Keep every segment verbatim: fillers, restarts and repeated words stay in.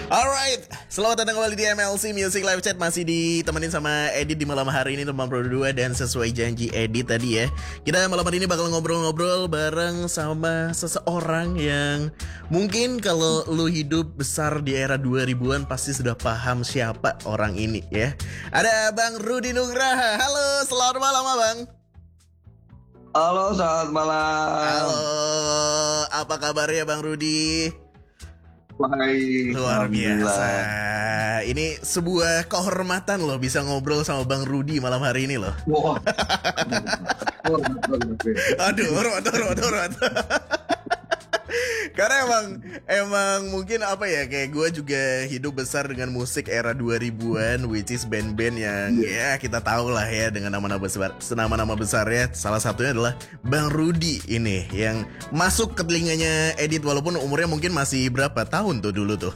Alright, selamat datang kembali di M L C Music Live Chat. Masih ditemenin sama Edit di malam hari ini, teman Pro dua. Dan sesuai janji Edit tadi ya, kita malam hari ini bakal ngobrol-ngobrol bareng sama seseorang yang mungkin kalau lu hidup besar di era dua ribuan pasti sudah paham siapa orang ini ya. Ada Bang Rudy Nugraha. Halo, selamat malam Bang. Halo, selamat malam. Halo, apa kabarnya Bang Rudy? Baik, Luar biasa. Ini sebuah kehormatan loh bisa ngobrol sama Bang Rudy malam hari ini loh. Wah. Aduh, hormat, hormat, hormat. Karena emang emang mungkin apa ya, kayak gue juga hidup besar dengan musik era dua ribuan, which is band-band yang yeah. ya kita tahu lah ya dengan nama-nama besar, nama-nama besarnya. Salah satunya adalah Bang Rudy ini yang masuk ke telinganya Edit walaupun umurnya mungkin masih berapa tahun tuh dulu tuh.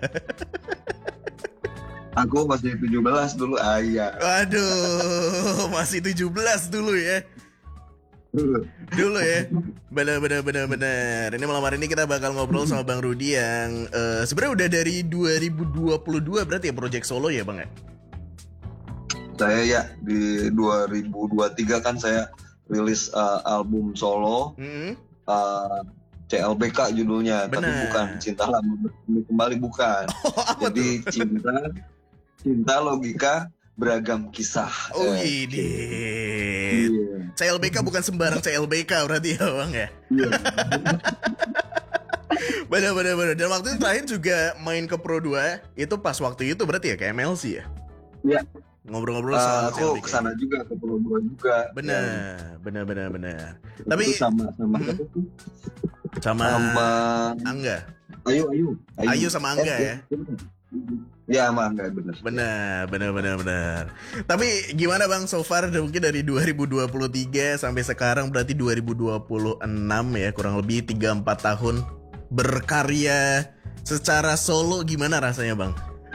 Aku masih tujuh belas dulu, ayah. Waduh, masih tujuh belas dulu ya. Dulu ya. Bener bener bener bener. Ini malam hari ini kita bakal ngobrol sama Bang Rudy yang uh, sebenarnya udah dari dua ribu dua puluh dua berarti ya project solo ya Bang ya? Saya ya di dua ribu dua puluh tiga kan saya rilis uh, album solo. Mm-hmm. uh, C L B K judulnya. Bener. Tapi bukan Cinta Lama Kembali, bukan. Oh, jadi tuh? cinta cinta logika beragam kisah. Oh ini yeah. C L B K bukan sembarang C L B K berarti ya Bang ya. Yeah. Bener bener bener. Dan waktu itu terakhir juga main ke Pro dua itu pas waktu itu berarti ya ke M L C ya. Iya. Yeah. Ngobrol-ngobrol uh, soal aku C L B K. kesana juga ke Pro dua juga. Bener ya. bener bener bener. Tapi sama sama hmm, sama, sama Angga. Ayu Ayu. Ayu, Ayu sama Angga eh, ya. Ya emang enggak bener. Benar, benar, benar, benar. Tapi gimana Bang so far mungkin dari dua ribu dua puluh tiga sampai sekarang berarti dua ribu dua puluh enam ya, kurang lebih tiga sampai empat tahun berkarya secara solo, gimana rasanya Bang?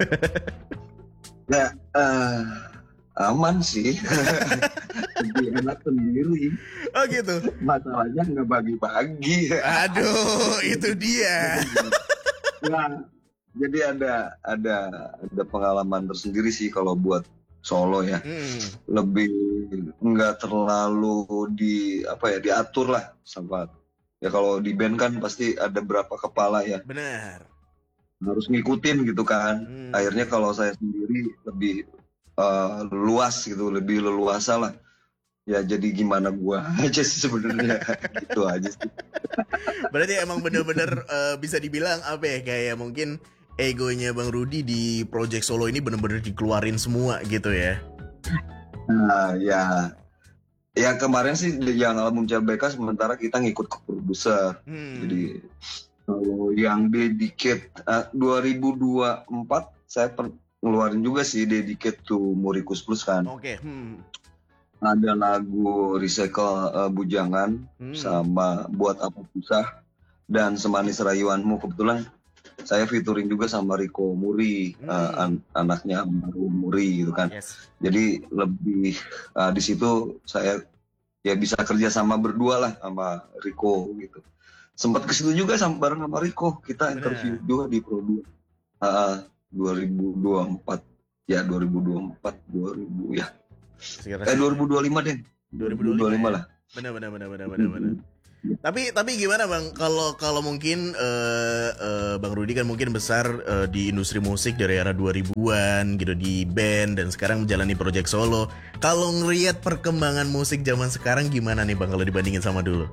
Ya uh, aman sih. Lebih enak sendiri. Oh gitu. Masalahnya nggak bagi-bagi. Aduh, itu dia. Nah, jadi ada ada ada pengalaman tersendiri sih kalau buat solo ya. Hmm. Lebih nggak terlalu di apa ya diatur lah sama ya. Kalau di band kan pasti ada berapa kepala ya. Benar. Harus ngikutin gitu kan. Hmm. Akhirnya kalau saya sendiri lebih uh, luas gitu, lebih leluasa lah. Ya jadi gimana gua aja sih sebenarnya. Gitu aja sih. Berarti emang bener-bener uh, bisa dibilang apa ya, kayak mungkin egonya Bang Rudy di project solo ini bener-bener dikeluarin semua gitu ya. Nah ya, yang kemarin sih yang album C L B K sementara kita ngikut ke produser. Hmm. Jadi kalau yang Dedicate uh, dua ribu dua puluh empat saya per- ngeluarin juga sih Dedicate to Murikus Plus kan. Oke. Okay. Hmm. Ada lagu Recycle uh, Bujangan hmm. sama Buat Apa Susah dan Semanis Rayuanmu. Kebetulan saya featuring juga sama Rico Muri, hmm. uh, an- anaknya baru Muri gitu kan. Yes. Jadi lebih uh, di situ saya ya bisa kerja sama berdua lah sama Rico gitu. Sempat ke situ juga sama bareng sama Rico, kita Bener. interview juga di Pro dua uh, dua ribu dua puluh empat ya dua ribu dua puluh empat dua ribu ya. Sekitar eh dua ribu dua puluh lima deh. dua ribu dua puluh lima lah. Benar benar benar benar benar benar. Tapi tapi gimana Bang, kalau kalau mungkin uh, uh, Bang Rudy kan mungkin besar uh, di industri musik dari era dua ribuan gitu di band dan sekarang menjalani project solo. Kalau ngelihat perkembangan musik zaman sekarang gimana nih Bang kalau dibandingin sama dulu?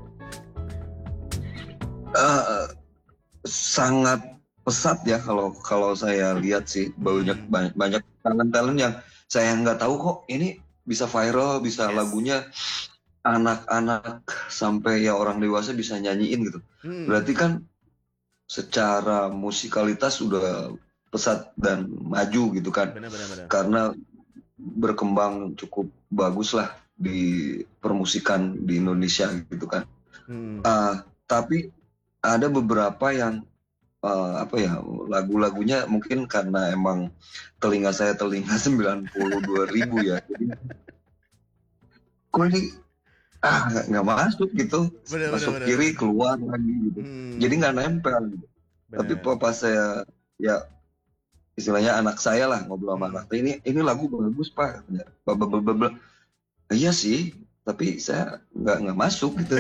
Uh, sangat pesat ya kalau kalau saya lihat sih, banyak hmm. banyak banyak talent-talent yang saya nggak tahu kok ini bisa viral, bisa yes. lagunya anak-anak sampai ya orang dewasa bisa nyanyiin gitu. Hmm. Berarti kan secara musikalitas sudah pesat dan maju gitu kan. Benar, benar, benar. Karena berkembang cukup bagus lah di permusikan di Indonesia gitu kan. Hmm. Uh, tapi ada beberapa yang uh, apa ya lagu-lagunya mungkin karena emang telinga saya telinga sembilan puluh dua ribu ya. Jadi kok ini ah nggak masuk gitu, bener, masuk bener, kiri bener. Keluar lagi gitu. Hmm. Jadi nggak nempel gitu. Tapi pas saya ya istilahnya anak saya lah ngobrol sama anak saya, ini ini lagu bagus Pak, blablabla. Iya sih, tapi saya nggak nggak masuk gitu.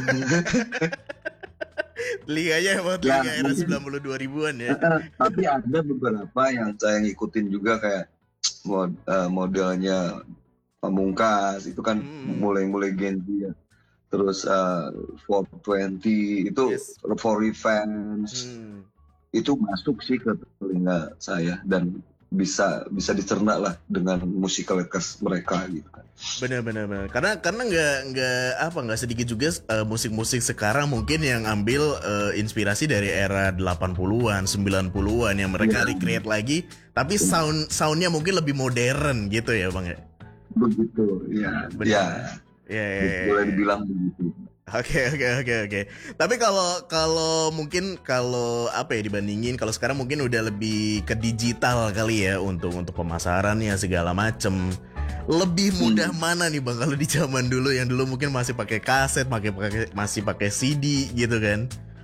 Telinganya emang Ya, telinga era mungkin. sembilan puluh dua ribuan ya. Tapi ada beberapa yang saya ngikutin juga kayak mod, eh, modelnya Pamungkas itu kan Hmm. mulai-mulai Gen Z ya. Terus uh, four twenty itu Yes. For Revenge Hmm. itu masuk sih ke telinga saya dan bisa bisa dicerna lah dengan musikalitas mereka gitu kan. Bener-bener bener. Karena karena nggak nggak apa nggak sedikit juga eh, musik-musik sekarang mungkin yang ambil eh, inspirasi dari era delapan puluhan, sembilan puluhan yang mereka Iya. recreate lagi, tapi sound soundnya mungkin lebih modern gitu ya bang ya. Begitu ya. Benar. Ya, Ya, ya, ya, boleh ya. dibilang begitu. Oke oke oke oke. Tapi kalau kalau mungkin kalau apa ya dibandingin kalau sekarang mungkin udah lebih ke digital kali ya untuk untuk pemasarannya segala macem. Lebih mudah mana nih bang kalau di zaman dulu yang dulu mungkin masih pakai kaset, pakai pakai masih pakai C D gitu kan?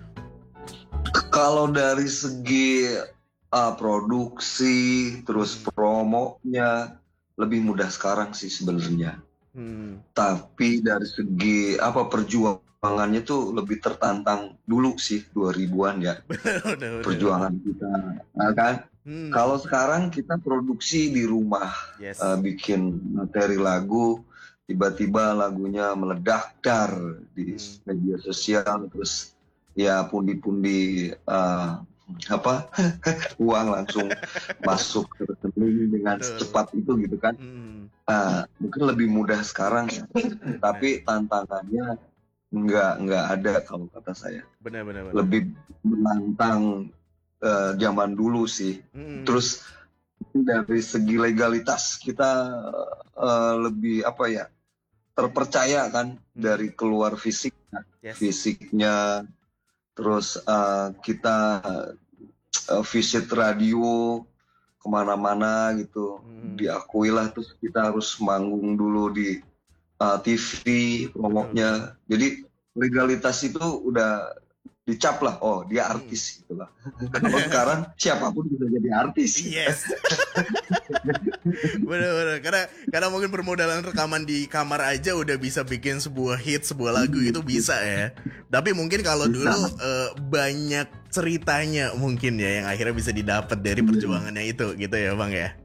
Kalau dari segi uh, produksi terus promonya lebih mudah sekarang sih sebenarnya. Hmm. Tapi dari segi apa perjuangannya tuh lebih tertantang dulu sih dua ribuan ya Udah, udah. perjuangan kita, nah, kan? Hmm. Kalau sekarang kita produksi di rumah, Yes. uh, bikin materi lagu, tiba-tiba lagunya meledak dar di Hmm. media sosial, terus ya pundi-pundi uh, apa uang langsung masuk ke rekening dengan Betul. secepat itu gitu kan. Hmm. Ah, mungkin lebih mudah sekarang ya. Tapi tantangannya nggak nggak ada kalau kata saya. Benar benar benar. Lebih menantang eh, zaman dulu sih. Hmm. Terus dari segi legalitas kita eh, lebih apa ya terpercaya kan dari keluar fisiknya, Yes. fisiknya. Terus eh, kita eh, visit radio kemana-mana gitu, Hmm. diakui lah, terus kita harus manggung dulu di uh, T V promonya, jadi legalitas itu udah dicap lah, oh dia artis gitu lah. Kalau sekarang siapapun bisa jadi artis. Yes. Bener-bener. Karena karena mungkin permodalan rekaman di kamar aja udah bisa bikin sebuah hit, sebuah lagu itu bisa ya. Tapi mungkin kalau Bisa. dulu eh, banyak ceritanya mungkin ya yang akhirnya bisa didapat dari perjuangannya itu gitu ya bang ya.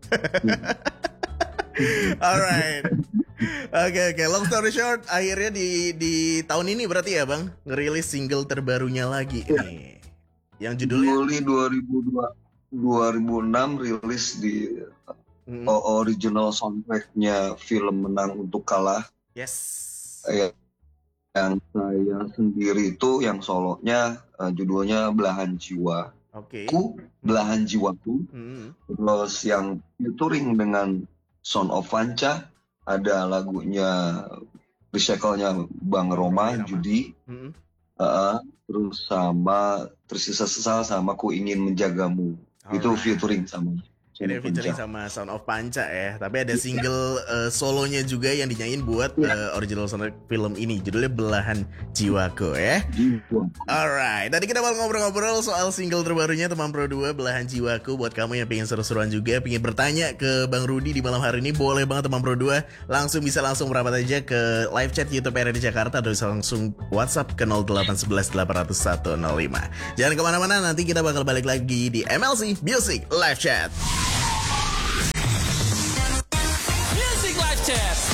Alright. Oke oke. Long story short, akhirnya di di tahun ini berarti ya bang ngerilis single terbarunya lagi nih. Yang judulnya Juli dua ribu dua dua ribu enam rilis di Hmm. o- original soundtracknya film Menang Untuk Kalah. Yes. Eh, yang saya sendiri itu yang solonya eh, judulnya Belahan Jiwa. Oke. Ku, Belahan Jiwaku. Hmm. Terus yang featuring dengan Son of Vanca, ada lagunya recycle-nya Bang Roma, Roma. Judi. Hmm. Uh, terus sama Tersisa Sesal sama Ku Ingin Menjagamu. Itu Alright. featuring sama Son Ini of featuring Vanca. sama Sound of Panca ya. Tapi ada single eh, solonya juga yang dinyanyiin buat eh, original soundtrack film ini. Judulnya Belahan Jiwaku ya. Jiwa. Alright, tadi kita mau ngobrol-ngobrol soal single terbarunya Teman Pro dua Belahan Jiwaku. Buat kamu yang pengen seru-seruan juga, pengen bertanya ke Bang Rudy di malam hari ini, boleh banget Teman Pro dua. Langsung bisa langsung merapat aja ke live chat YouTube R R D Jakarta atau bisa langsung WhatsApp ke nol delapan satu satu delapan nol satu nol lima. Jangan kemana-mana, nanti kita bakal balik lagi di M L C Music Live Chat. Music Live Chat.